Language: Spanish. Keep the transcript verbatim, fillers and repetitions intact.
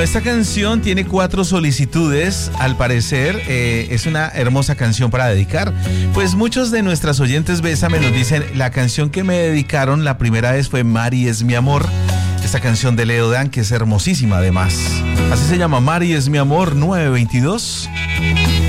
esta canción tiene cuatro solicitudes, al parecer eh, es una hermosa canción para dedicar. Pues muchos de nuestras oyentes Bésame nos dicen, la canción que me dedicaron la primera vez fue Mari es mi amor, esta canción de Leo Dan, que es hermosísima además. Así se llama, Mari es mi amor, nueve veintidós.